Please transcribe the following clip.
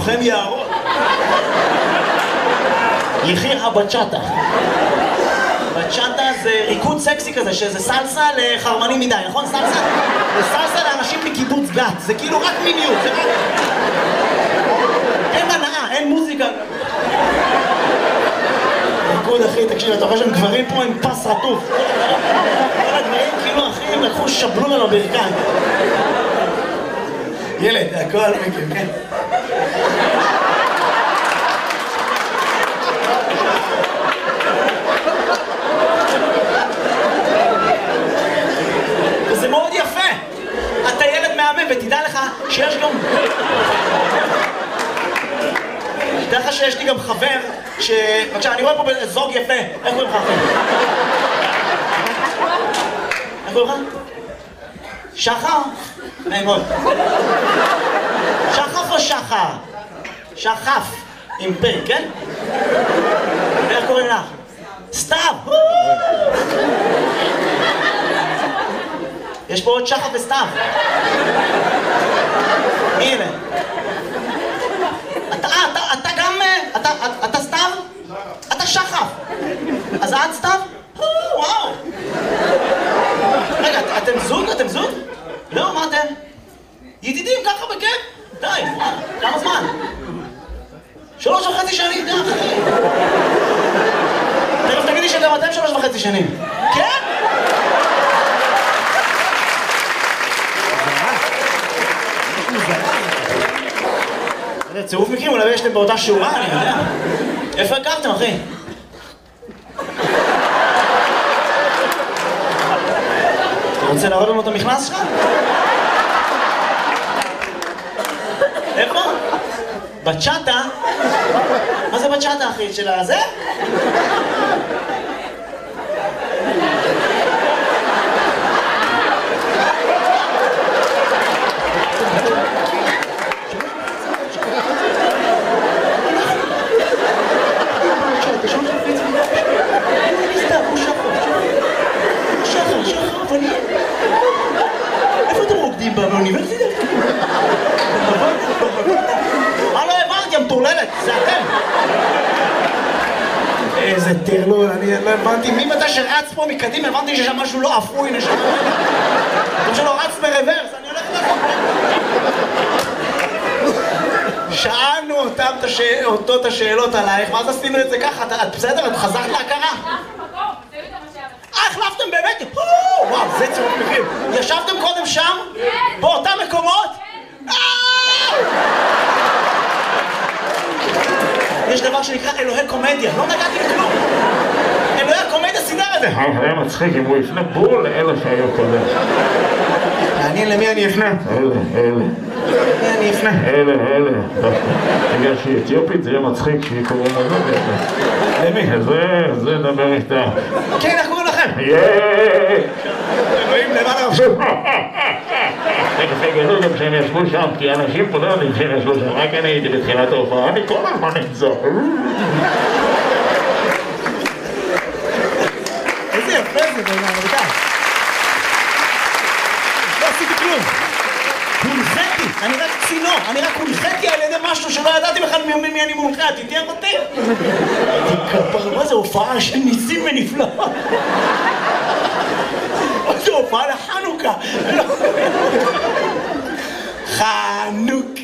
לוחם יערות. יחיר הבצ'אטה. בצ'אטה זה ריקוד סקסי כזה, שזה סלסה לחרמנים מדי, נכון? סלסה? זה סלסה לאנשים מקיבוץ גת, זה כאילו רק מיניות, זה רק... אין הנאה, אין מוזיקה. ריקוד אחי, תקשיב, אתה רואה שהם גברים פה עם פס רטוף. כל הגברים כאילו אחים לקחו שבלו לנו ברכיים. ילד, הכל מכיר, כן? וזה מאוד יפה. אתה ילד מהמם ותדע לך שיש גם... תדע לך שיש לי גם חבר ש... בבקשה, אני רואה פה זוג יפה. איך קוראים לך אחי? איך קוראים לך? שחר? נעים מאוד. שחף או שחר? שחף. עם פה, כן? ואיך קוראים לך? סתיו! יש פה עוד שחף וסתיו. הנה. אתה גם... אתה סתיו? אתה שחף. אז את סתיו? וואו. רגע, אתם זוג? אתם זוג? לא, מה אתם? ידידים ככה בכיף? די, כמה זמן? 3.5 שנים, די אחי. תכף תגידי שגם אתם 3.5 שנים. כן? זה צירוף מקרים, אולי יש להם באותה שורה, אני יודע. איפה הכרתם, אחי? אתה רוצה להראות לנו את המכנס שלך? איפה? בצ'אטה? מה זה בצ'אטה, אחי? של הזה? איפה אתם רוקדים באוניברסיטה? מה לא הבנתי, המטורללת? זה אתם! איזה טרלול, אני לא הבנתי. מי מתי שרץ פה מקדימה, הבנתי שיש שם משהו לא אפוי, נשמע. כמו שלא רץ ברוורס, אני הולך לכם. שאלנו אותו את השאלות עלייך, ואז עשינו את זה ככה. את בסדר? את חזרת להכרה? החלפתם באמת? וואו, זה צירוף מקרים. ישבתם קודם שם? באותם מקומות? יש דבר שנקרא אלוהי קומדיה, לא נגעתי בכלום. אלוהי הקומדיה סידר את זה. היה מצחיק אם הוא יפנה בול לאלה שהיו קודם. מעניין למי אני אפנה? אלה. למי אני אפנה? אלה. בגלל שהיא אתיופית זה יהיה מצחיק שהיא קוראים לנו. למי? זה נדבר איתה. כן, איך קוראים לכם? אלוהים למעלה עכשיו. תכף יגלו גם שהם ישבו שם, כי אנשים פה לא יודעים שהם ישבו שם, רק אני הייתי בתחילת ההופעה, אני כל הזמן נמצא. איזה יפה זה בעיניי, רבותיי. לא עשיתי כלום. הונחתי, אני רק צינור, אני רק הונחתי על ידי משהו שלא ידעתי בכלל מי אני מונחה, תתיח אותי. מה זה הופעה של ניסים ונפלאות? זו הופעה לחנוכה. חנוכה.